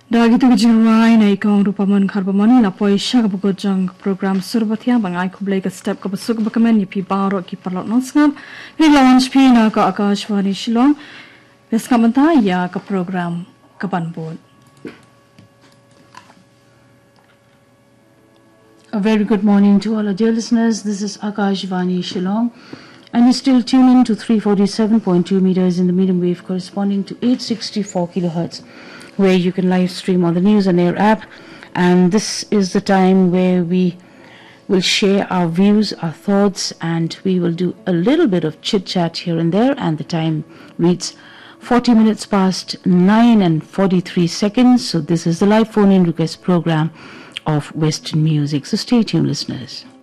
Dagito jirai na ikaw rupaman karbaman na po isya kabugo jang program surbatia bangai kublai ka step ka busuk bakamen yipi baro ki parlot nonsngam ni launch pi na ka Akashvani Shillong beskamanta ya ka program kapanbod. A very good morning to all our dear listeners. This is Akashvani Shillong, and you still tune in to 347.2 meters in the medium wave corresponding to 864 kilohertz, where you can live stream on the News on Air app. And this is the time where we will share our views, our thoughts, and we will do a little bit of chit chat here and there. And the time reads 40 minutes past 9 and 43 seconds. So this is the live phone in request program of Western music. So stay tuned, listeners.